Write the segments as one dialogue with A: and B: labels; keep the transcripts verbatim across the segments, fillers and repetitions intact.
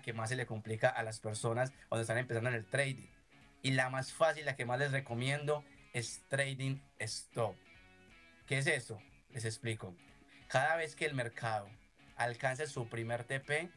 A: que más se le complica a las personas cuando están empezando en el trading. Y la más fácil, la que más les recomiendo, es Trading Stop. ¿Qué es eso? Les explico. Cada vez que el mercado alcance su primer T P,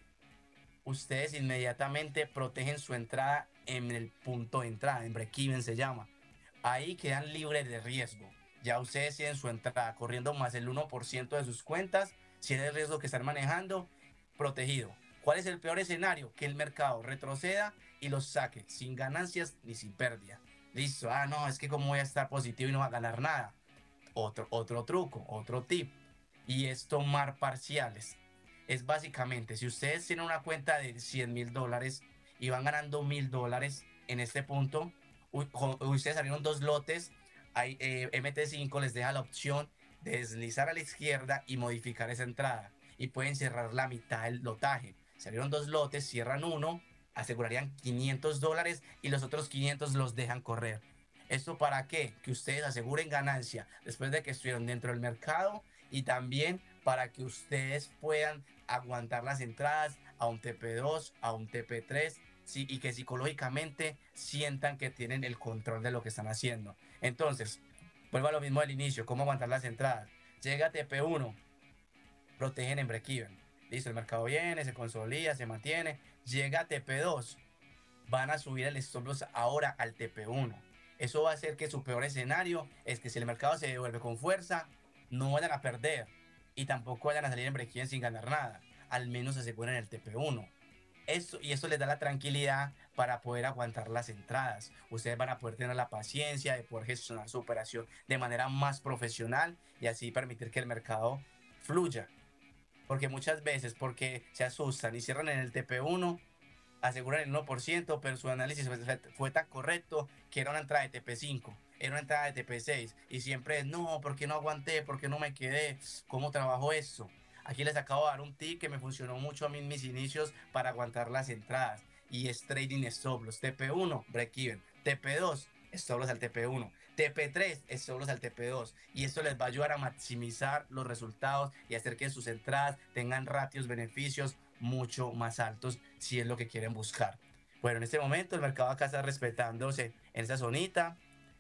A: ustedes inmediatamente protegen su entrada en el punto de entrada, en break-even se llama. Ahí quedan libres de riesgo. Ya ustedes tienen su entrada corriendo más el uno por ciento de sus cuentas, si es el riesgo que están manejando, protegido. ¿Cuál es el peor escenario? Que el mercado retroceda y los saque sin ganancias ni sin pérdida. Listo, ah, no, es que como voy a estar positivo y no va a ganar nada. Otro, otro truco, otro tip, y es tomar parciales. Es básicamente, si ustedes tienen una cuenta de cien mil dólares y van ganando mil dólares en este punto, ustedes salieron dos lotes, hay, eh, M T cinco les deja la opción de deslizar a la izquierda y modificar esa entrada, y pueden cerrar la mitad del lotaje. Salieron dos lotes, cierran uno, asegurarían quinientos dólares y los otros quinientos los dejan correr. ¿Esto para qué? Que ustedes aseguren ganancia después de que estuvieron dentro del mercado, y también para que ustedes puedan aguantar las entradas a un T P dos, a un T P tres, sí, y que psicológicamente sientan que tienen el control de lo que están haciendo. Entonces, vuelvo a lo mismo del inicio, ¿cómo aguantar las entradas? Llega a T P uno, protegen en break-even. Listo, el mercado viene, se consolida, se mantiene. Llega a T P dos, van a subir el stop loss ahora al T P uno. Eso va a hacer que su peor escenario es que si el mercado se devuelve con fuerza, no vayan a perder y tampoco vayan a salir en break-even sin ganar nada. Al menos aseguren el T P uno. Eso, y eso les da la tranquilidad para poder aguantar las entradas. Ustedes van a poder tener la paciencia de poder gestionar su operación de manera más profesional y así permitir que el mercado fluya. Porque muchas veces, porque se asustan y cierran en el T P uno, aseguran el uno por ciento, pero su análisis fue tan correcto que era una entrada de T P cinco, era una entrada de T P seis, y siempre es, no, ¿por qué no aguanté? ¿Por qué no me quedé? ¿Cómo trabajo eso? Aquí les acabo de dar un tip que me funcionó mucho a mí en mis inicios para aguantar las entradas, y es Trading Stop Loss. T P uno, break even. T P dos, stop loss al T P uno. T P tres, stop loss al T P dos. Y esto les va a ayudar a maximizar los resultados y hacer que sus entradas tengan ratios, beneficios mucho más altos, si es lo que quieren buscar. Bueno, en este momento el mercado acá está respetándose en esta zonita.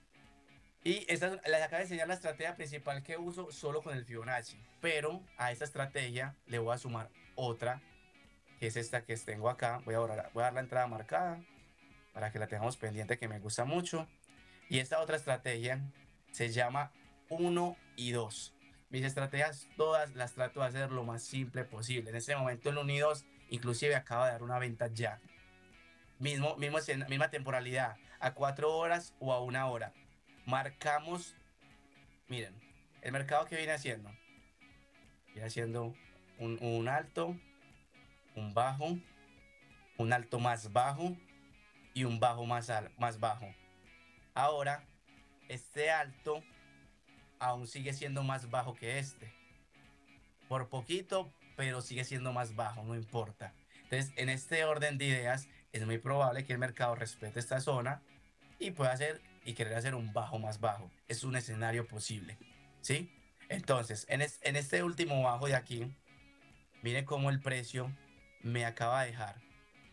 A: Y esta, les acabo de enseñar la estrategia principal que uso solo con el Fibonacci. Pero a esta estrategia le voy a sumar otra, que es esta que tengo acá. Voy a, borrar, voy a dar la entrada marcada para que la tengamos pendiente, que me gusta mucho. Y esta otra estrategia se llama uno y dos. Mis estrategias todas las trato de hacer lo más simple posible. En este momento el uno y dos inclusive acaba de dar una venta ya. Mismo, mismo, misma temporalidad, a cuatro horas o a una hora. Marcamos, miren, el mercado que viene haciendo. Viene haciendo un, un alto, un bajo, un alto más bajo y un bajo más, al, más bajo. Ahora, este alto aún sigue siendo más bajo que este. Por poquito, pero sigue siendo más bajo, no importa. Entonces, en este orden de ideas, es muy probable que el mercado respete esta zona y pueda hacer y querer hacer un bajo más bajo. Es un escenario posible, ¿sí? Entonces, en, es, en este último bajo de aquí, miren cómo el precio me acaba de dejar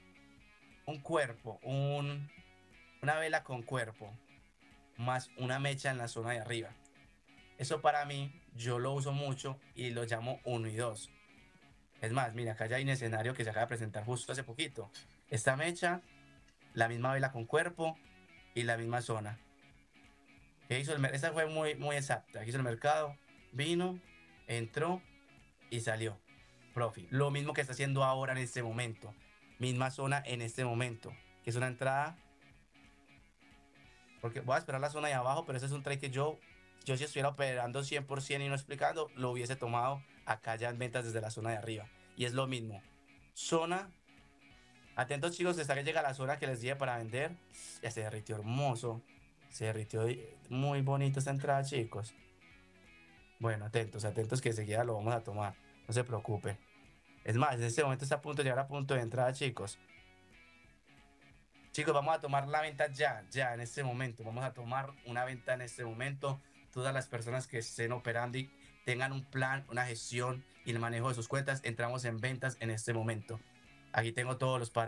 A: un cuerpo, un, una vela con cuerpo, más una mecha en la zona de arriba. Eso para mí, yo lo uso mucho y lo llamo uno y dos. Es más, mira, acá ya hay un escenario que se acaba de presentar justo hace poquito. Esta mecha, la misma vela con cuerpo y la misma zona. ¿Qué hizo el mercado? Esta fue muy, muy exacta. ¿Qué hizo el mercado? Vino, entró y salió. Profit. Lo mismo que está haciendo ahora en este momento. Misma zona en este momento. Que es una entrada. Porque voy a esperar la zona de abajo, pero ese es un trade que yo, yo si estuviera operando cien por ciento y no explicando, lo hubiese tomado acá ya en ventas desde la zona de arriba. Y es lo mismo. Zona. Atentos, chicos, hasta que llega la zona que les dije para vender. Ya se derritió hermoso. Se derritió muy bonito esta entrada, chicos. Bueno, atentos, atentos que enseguida lo vamos a tomar. No se preocupe. Es más, en este momento está a punto de llegar a punto de entrada, chicos. Chicos, vamos a tomar la venta ya, ya, en este momento. Vamos a tomar una venta en este momento. Todas las personas que estén operando y tengan un plan, una gestión y el manejo de sus cuentas, entramos en ventas en este momento. Aquí tengo todos los parámetros.